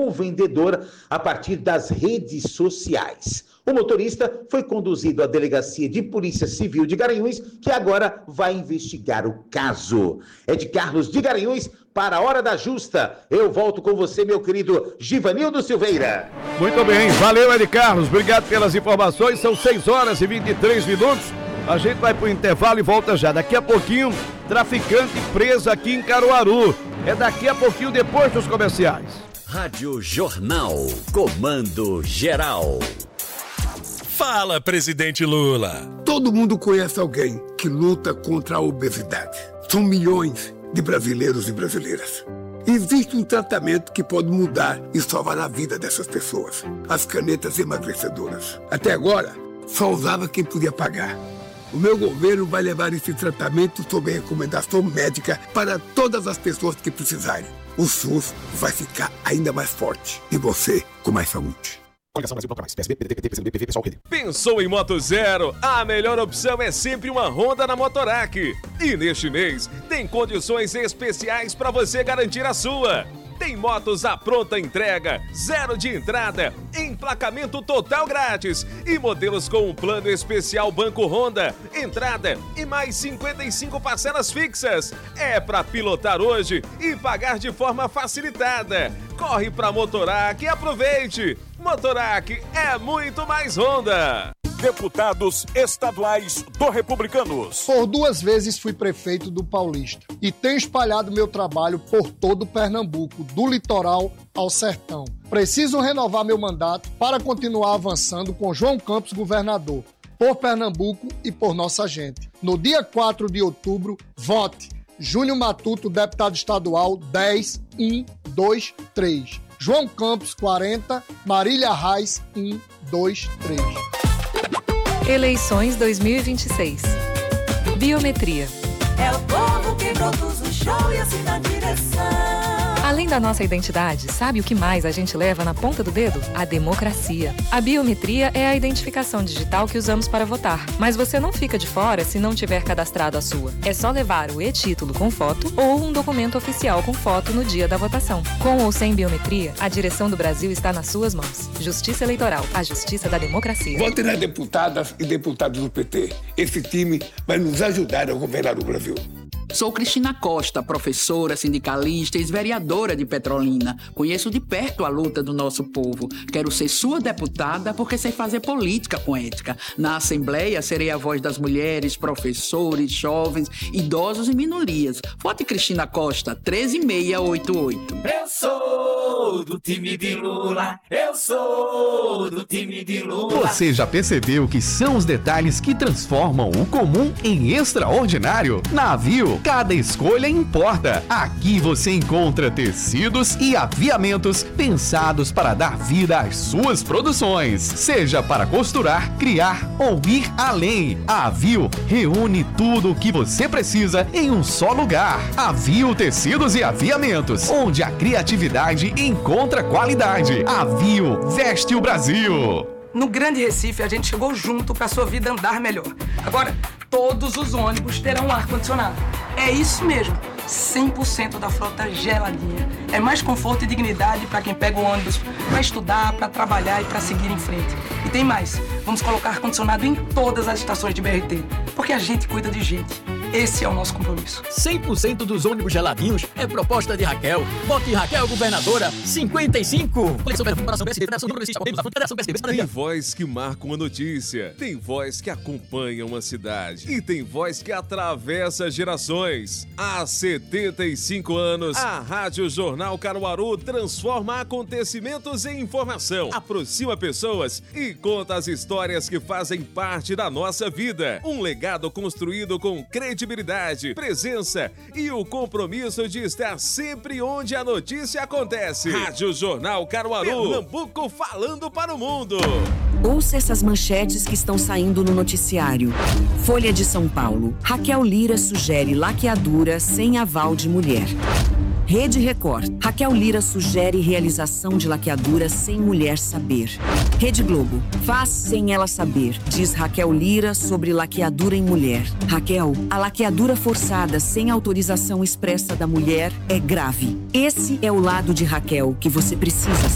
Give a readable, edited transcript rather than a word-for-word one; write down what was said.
ou vendedor a partir das redes sociais. O motorista foi conduzido à Delegacia de Polícia Civil de Garanhuns, que agora vai investigar o caso. É de Carlos de Garanhuns para a Hora da Justa. Eu volto com você, meu querido Givanildo Silveira. Muito bem, valeu, Ed Carlos, obrigado pelas informações. São 6h23. A gente vai pro intervalo e volta já. Daqui a pouquinho, traficante preso aqui em Caruaru. É daqui a pouquinho, depois dos comerciais. Rádio Jornal, comando geral. Fala, presidente Lula. Todo mundo conhece alguém que luta contra a obesidade. São milhões de brasileiros e brasileiras. Existe um tratamento que pode mudar e salvar a vida dessas pessoas. As canetas emagrecedoras. Até agora, só usava quem podia pagar. O meu governo vai levar esse tratamento sob recomendação médica para todas as pessoas que precisarem. O SUS vai ficar ainda mais forte e você com mais saúde. Pensou em Moto Zero? A melhor opção é sempre uma Honda na Motorac. E neste mês tem condições especiais para você garantir a sua. Tem motos à pronta entrega, 0 de entrada, emplacamento total grátis e modelos com um plano especial Banco Honda, entrada e mais 55 parcelas fixas. É para pilotar hoje e pagar de forma facilitada. Corre para Motorac e aproveite. Motorac é muito mais Honda. Deputados estaduais do Republicanos. Por 2 vezes fui prefeito do Paulista e tenho espalhado meu trabalho por todo o Pernambuco, do litoral ao sertão. Preciso renovar meu mandato para continuar avançando com João Campos governador, por Pernambuco e por nossa gente. No dia 4 de outubro, vote Júnior Matuto, deputado estadual 10123. João Campos 40, Marília Reis 123. Eleições 2026. Biometria. É o povo que produz o show e assina a direção. Além da nossa identidade, sabe o que mais a gente leva na ponta do dedo? A democracia. A biometria é a identificação digital que usamos para votar. Mas você não fica de fora se não tiver cadastrado a sua. É só levar o e-título com foto ou um documento oficial com foto no dia da votação. Com ou sem biometria, a direção do Brasil está nas suas mãos. Justiça Eleitoral, a justiça da democracia. Vote nas deputadas e deputados do PT. Esse time vai nos ajudar a governar o Brasil. Sou Cristina Costa, professora, sindicalista e ex-vereadora de Petrolina. Conheço de perto a luta do nosso povo. Quero ser sua deputada porque sei fazer política com ética. Na Assembleia, serei a voz das mulheres, professores, jovens, idosos e minorias. Vote Cristina Costa, 13688. Eu sou do time de Lula. Eu sou do time de Lula. Você já percebeu que são os detalhes que transformam o comum em extraordinário? Na Avio, cada escolha importa. Aqui você encontra tecidos e aviamentos pensados para dar vida às suas produções. Seja para costurar, criar ou ir além. A Avio reúne tudo o que você precisa em um só lugar. Avio Tecidos e Aviamentos, onde a criatividade encontra qualidade. Avio veste o Brasil. No Grande Recife, a gente chegou junto para sua vida andar melhor. Agora, todos os ônibus terão ar-condicionado. É isso mesmo, 100% da frota geladinha. É mais conforto e dignidade para quem pega o ônibus para estudar, para trabalhar e para seguir em frente. E tem mais, vamos colocar ar-condicionado em todas as estações de BRT, porque a gente cuida de gente. Esse é o nosso compromisso. 100% dos ônibus geladinhos é proposta de Raquel. Vote Raquel Governadora 55. Tem voz que marca uma notícia. Tem voz que acompanha uma cidade. E tem voz que atravessa gerações. Há 75 anos, a Rádio Jornal Caruaru transforma acontecimentos em informação, aproxima pessoas e conta as histórias que fazem parte da nossa vida. Um legado construído com credibilidade, presença e o compromisso de estar sempre onde a notícia acontece. Rádio Jornal Caruaru, Pernambuco falando para o mundo. Ouça essas manchetes que estão saindo no noticiário. Folha de São Paulo. Raquel Lira sugere laqueadura sem aval de mulher. Rede Record. Raquel Lira sugere realização de laqueadura sem mulher saber. Rede Globo. Faz sem ela saber, diz Raquel Lira sobre laqueadura em mulher. Raquel, a laqueadura forçada sem autorização expressa da mulher é grave. Esse é o lado de Raquel que você precisa